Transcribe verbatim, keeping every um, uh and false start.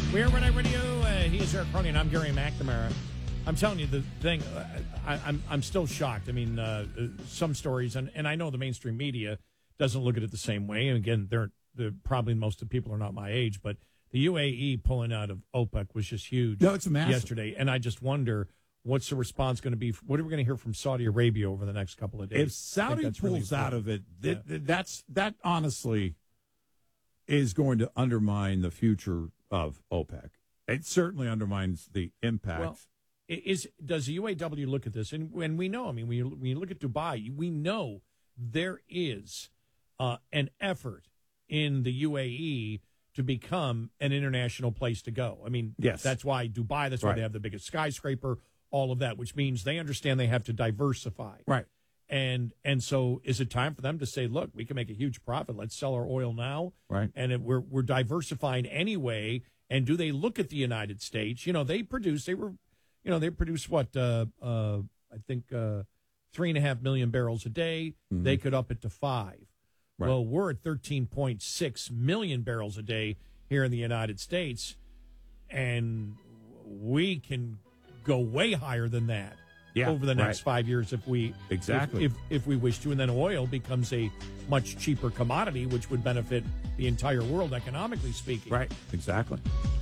We're Overnight Radio. Uh, he's Eric Cronin. I'm Gary McNamara. I'm telling you the thing. Uh, I, I'm I'm still shocked. I mean, uh, uh, some stories, and, and I know the mainstream media doesn't look at it the same way. And again, they're, they're probably most of the people are not my age, but the U A E pulling out of OPEC was just huge. No, it's massive. Yesterday, and I just wonder what's the response going to be. What are we going to hear from Saudi Arabia over the next couple of days? If Saudi pulls really out of it, that, yeah. that's that honestly is going to undermine the future of OPEC. It certainly undermines the impact. Well, is does the U A W look at this? And when we know, I mean, when you, when you look at Dubai, we know there is uh, an effort in the U A E to become an international place to go. I mean, yes. That's why Dubai, that's why right. they have the biggest skyscraper, all of that, which means they understand they have to diversify. Right. And and so is it time for them to say, look, we can make a huge profit. Let's sell our oil now. Right. And it, we're we're diversifying anyway. And do they look at the United States? You know, they produce, they were, you know, they produce what, uh, uh, I think uh, three and a half million barrels a day. Mm-hmm. They could up it to five. Right. Well, we're at thirteen point six million barrels a day here in the United States. And we can go way higher than that. Yeah, over the next right. five years if we exactly if, if if we wish to, and then oil becomes a much cheaper commodity, which would benefit the entire world economically speaking. Right, exactly.